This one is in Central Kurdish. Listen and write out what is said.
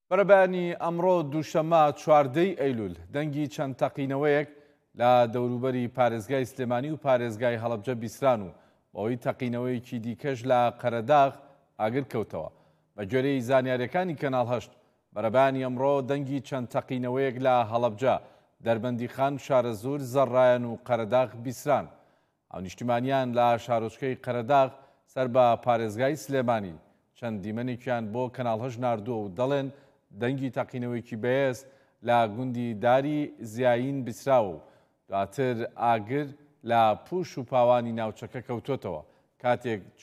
بەرەبەیانی ئەمڕۆ دووشەممە 14 ئەیلول دەنگی چەند تەقینەوەیەک لە دەوروبەری پارێزگای سلێمانی و پارێزگای هەڵەبجە بیسران و بەوەی تەقینەوەیەکی دیکەش لە قەرەداغ ئاگر کەوتەوە. بە گوێرەی زانیاریەکانی کەناڵ 8 بەرەبەیانی ئەمڕۆ دەنگی چەند تەقینەوەیەک لە هەڵەبجە، دەربەندیخان، شارەزور، زەڕایەن و قەرەداغ بیسران. ئەو نیشتیمانیان لە شارۆچکەی قەرەداغ سەر بە پارێزگای سلێمانی چەند دیمەنێکیان بۆ کەناڵ 8 ناردووە و دەڵێن دەنگی تەقینەوەیکی بەهێز لە گوندی داری زیاین بیسراوە و دواتر ئاگر لە پوش و پاوانی ناوچەکە کەوتۆتەوە. کاتێک